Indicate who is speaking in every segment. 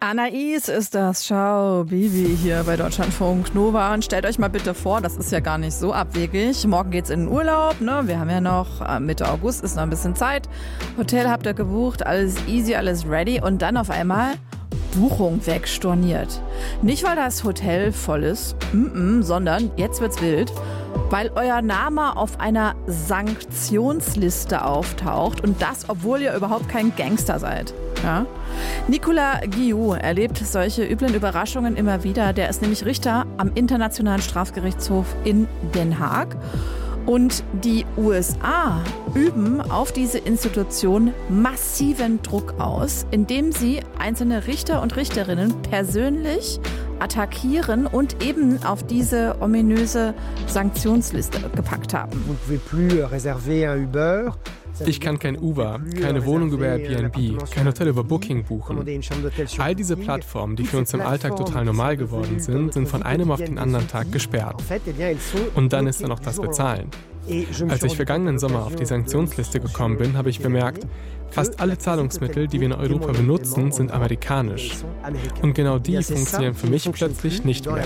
Speaker 1: Anais ist das. Ciao, Bibi hier bei Deutschlandfunk Nova. Und stellt euch mal bitte vor, das ist ja gar nicht so abwegig. Morgen geht's in den Urlaub, ne? Wir haben ja noch Mitte August, ist noch ein bisschen Zeit. Hotel habt ihr gebucht, alles easy, alles ready. Und dann auf einmal Buchung wegstorniert. Nicht, weil das Hotel voll ist, sondern jetzt wird's wild, weil euer Name auf einer Sanktionsliste auftaucht und das, obwohl ihr überhaupt kein Gangster seid. Ja? Nicolas Guillou erlebt solche üblen Überraschungen immer wieder. Der ist nämlich Richter am Internationalen Strafgerichtshof in Den Haag. Und die USA üben auf diese Institution massiven Druck aus, indem sie einzelne Richter und Richterinnen persönlich attackieren und eben auf diese ominöse Sanktionsliste gepackt haben.
Speaker 2: Ich kann kein Uber, keine Wohnung über Airbnb, kein Hotel über Booking buchen. All diese Plattformen, die für uns im Alltag total normal geworden sind, sind von einem auf den anderen Tag gesperrt. Und dann ist da noch das Bezahlen. Als ich vergangenen Sommer auf die Sanktionsliste gekommen bin, habe ich bemerkt, fast alle Zahlungsmittel, die wir in Europa benutzen, sind amerikanisch. Und genau die funktionieren für mich plötzlich nicht mehr.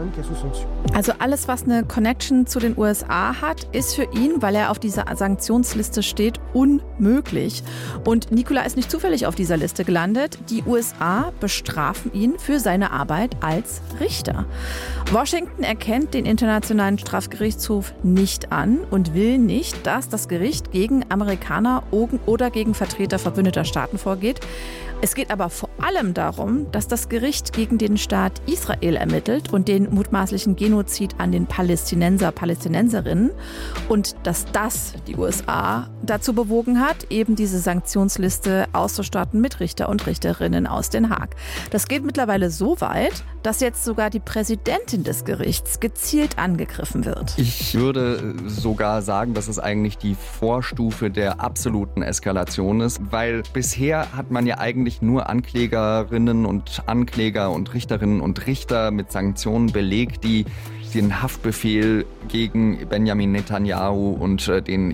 Speaker 1: Also alles, was eine Connection zu den USA hat, ist für ihn, weil er auf dieser Sanktionsliste steht, unmöglich. Und Nicolas ist nicht zufällig auf dieser Liste gelandet. Die USA bestrafen ihn für seine Arbeit als Richter. Washington erkennt den Internationalen Strafgerichtshof nicht an und will nicht, dass das Gericht gegen Amerikaner oder gegen Vertreter verbündeter Staaten vorgeht. Es geht aber vor allem darum, dass das Gericht gegen den Staat Israel ermittelt und den mutmaßlichen Genozid an den Palästinenserinnen und dass das die USA dazu bewogen hat, eben diese Sanktionsliste auszustatten mit Richter und Richterinnen aus Den Haag. Das geht mittlerweile so weit, dass jetzt sogar die Präsidentin des Gerichts gezielt angegriffen wird.
Speaker 3: Ich würde sogar sagen, dass es eigentlich die Vorstufe der absoluten Eskalation ist, weil bisher hat man ja eigentlich nur Anklägerinnen und Ankläger und Richterinnen und Richter mit Sanktionen belegt, die den Haftbefehl gegen Benjamin Netanyahu und den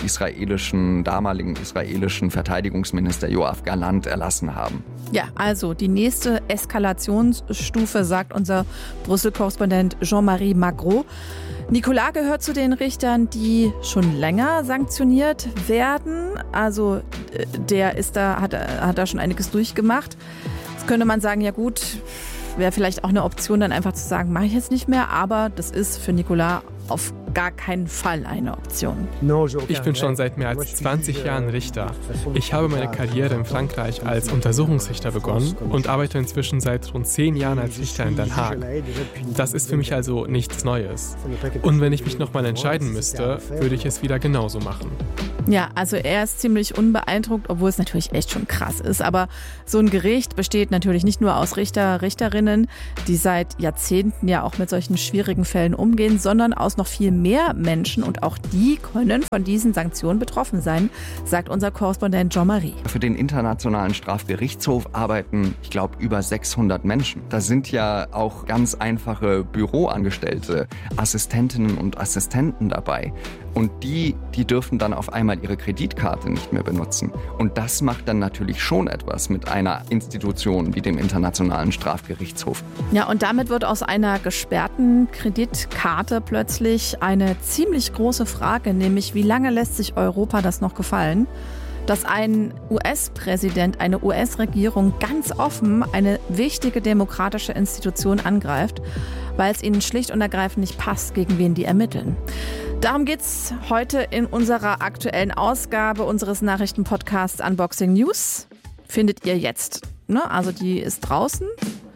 Speaker 3: damaligen israelischen Verteidigungsminister Yoav Gallant erlassen haben.
Speaker 1: Ja, also die nächste Eskalationsstufe, sagt unser Brüssel-Korrespondent Jean-Marie Magro. Nicolas gehört zu den Richtern, die schon länger sanktioniert werden. Also der hat da schon einiges durchgemacht. Jetzt könnte man sagen, ja gut, wäre vielleicht auch eine Option, dann einfach zu sagen, mache ich jetzt nicht mehr. Aber das ist für Nicolas auf gar keinen Fall eine Option.
Speaker 2: Ich bin schon seit mehr als 20 Jahren Richter. Ich habe meine Karriere in Frankreich als Untersuchungsrichter begonnen und arbeite inzwischen seit rund 10 Jahren als Richter in Den Haag. Das ist für mich also nichts Neues. Und wenn ich mich nochmal entscheiden müsste, würde ich es wieder genauso machen.
Speaker 1: Ja, also er ist ziemlich unbeeindruckt, obwohl es natürlich echt schon krass ist. Aber so ein Gericht besteht natürlich nicht nur aus Richterinnen, die seit Jahrzehnten ja auch mit solchen schwierigen Fällen umgehen, sondern aus noch viel mehr Menschen und auch die können von diesen Sanktionen betroffen sein, sagt unser Korrespondent Jean-Marie.
Speaker 3: Für den Internationalen Strafgerichtshof arbeiten, ich glaube, über 600 Menschen. Da sind ja auch ganz einfache Büroangestellte, Assistentinnen und Assistenten dabei. Und die dürfen dann auf einmal ihre Kreditkarte nicht mehr benutzen. Und das macht dann natürlich schon etwas mit einer Institution wie dem Internationalen Strafgerichtshof.
Speaker 1: Ja, und damit wird aus einer gesperrten Kreditkarte plötzlich eine ziemlich große Frage, nämlich wie lange lässt sich Europa das noch gefallen, dass ein US-Präsident, eine US-Regierung ganz offen eine wichtige demokratische Institution angreift, weil es ihnen schlicht und ergreifend nicht passt, gegen wen die ermitteln. Darum geht's heute in unserer aktuellen Ausgabe unseres Nachrichtenpodcasts Unboxing News. Findet ihr jetzt, ne? Also die ist draußen,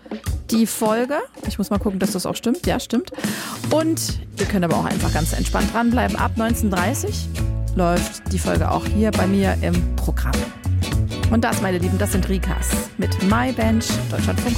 Speaker 1: die Folge. Ich muss mal gucken, dass das auch stimmt. Ja, stimmt. Und ihr könnt aber auch einfach ganz entspannt dranbleiben. Ab 19:30 läuft die Folge auch hier bei mir im Programm. Und das, meine Lieben, das sind Rikas mit My Bench, Deutschlandfunk